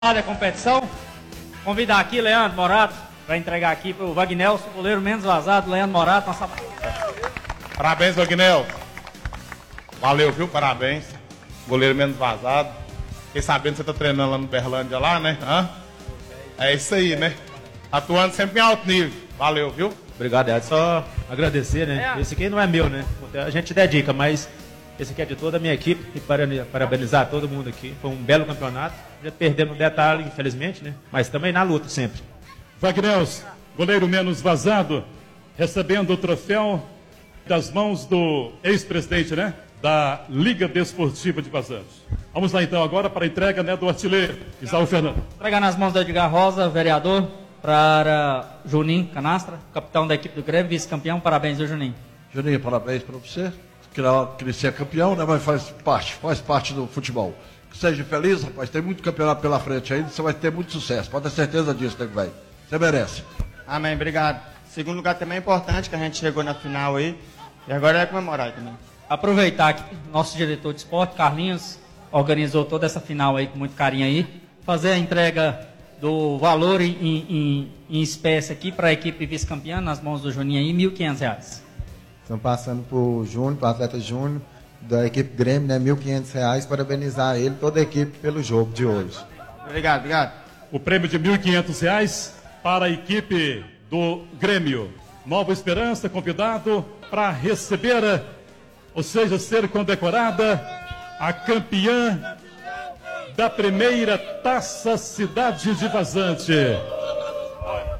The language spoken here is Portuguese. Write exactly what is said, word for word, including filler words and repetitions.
da competição. Convidar aqui Leandro Morato para entregar aqui para o Wagnelson, goleiro menos vazado, Leandro Morato. Nossa... Parabéns, Wagnelson. Valeu, viu? Parabéns. Goleiro menos vazado. Fiquei sabendo que você tá treinando lá no Berlândia lá, né? Hã? É isso aí, né? Atuando sempre em alto nível. Valeu, viu? Obrigado, Edson. Só agradecer, né? É. Esse aqui não é meu, né? A gente dedica, mas esse aqui é de toda a minha equipe. E parabenizar todo mundo aqui. Foi um belo campeonato. Já perdemos no detalhe, infelizmente, né? Mas também na luta sempre. Wagnelson, goleiro menos vazado, recebendo o troféu das mãos do ex-presidente, né? Da Liga Desportiva de Vazantes. Vamos lá então agora para a entrega, né, do artilheiro, Isaú Fernando. Entregar nas mãos do Edgar Rosa, vereador, para Juninho Canastra, capitão da equipe do Grêmio, vice-campeão. Parabéns, viu, Juninho? Juninho, parabéns para você. Queria, queria ser campeão, né? Mas faz parte, faz parte do futebol. Seja feliz, rapaz. Tem muito campeonato pela frente ainda. Você vai ter muito sucesso. Pode ter certeza disso, nego velho. Você merece. Amém, obrigado. Segundo lugar também é importante, que a gente chegou na final aí. E agora é comemorar aí também. Aproveitar que nosso diretor de esporte, Carlinhos, organizou toda essa final aí com muito carinho aí. Fazer a entrega do valor em, em, em espécie aqui para a equipe vice-campeã, nas mãos do Juninho aí, mil e quinhentos reais. Estamos passando para o Júnior, para o atleta Júnior, da equipe Grêmio, né, mil e quinhentos reais, parabenizar ele, toda a equipe, pelo jogo de hoje. Obrigado, obrigado. O prêmio de mil e quinhentos reais para a equipe do Grêmio. Nova Esperança, convidado para receber, ou seja, ser condecorada a campeã da primeira Taça Cidade de Vazante.